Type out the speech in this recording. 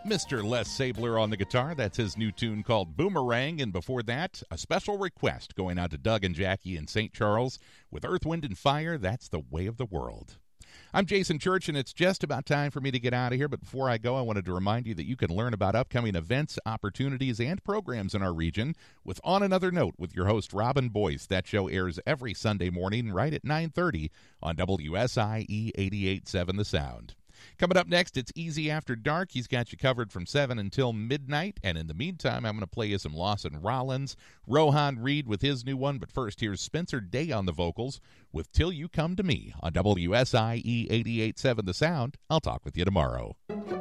Mr. Les Sabler on the guitar. That's his new tune called Boomerang. And before that, a special request going out to Doug and Jackie in St. Charles with Earth, Wind, and Fire. That's the way of the world. I'm Jason Church, and it's just about time for me to get out of here. But before I go, I wanted to remind you that you can learn about upcoming events, opportunities, and programs in our region with On Another Note with your host, Robin Boyce. That show airs every Sunday morning right at 9:30 on WSIE 88.7 The Sound. Coming up next, it's Easy After Dark. He's got you covered from 7 until midnight. And in the meantime, I'm going to play you some Lawson Rollins, Rohan Reed with his new one. But first, here's Spencer Day on the vocals with Till You Come to Me on WSIE 88.7 The Sound. I'll talk with you tomorrow.